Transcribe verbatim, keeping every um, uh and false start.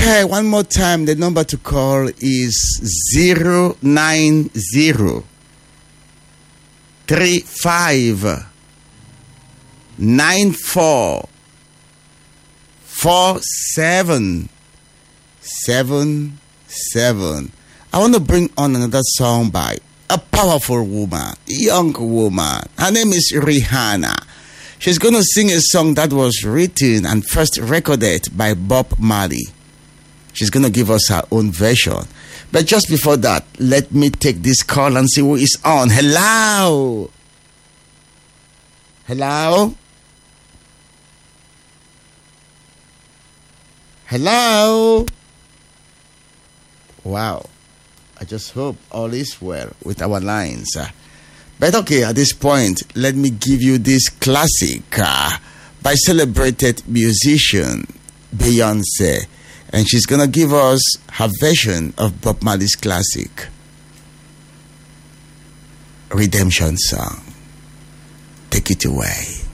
Okay, one more time. The number to call is zero nine zero three five nine four four seven seven seven. I want to bring on another song by a powerful woman, young woman. Her name is Rihanna. She's going to sing a song that was written and first recorded by Bob Marley. She's going to give us her own version. But just before that, let me take this call and see who is on. Hello? Hello? Hello? Wow. I just hope all is well with our lines. Uh, but okay, at this point, let me give you this classic uh, by celebrated musician Beyonce. And she's going to give us her version of Bob Marley's classic, Redemption Song. Take it away.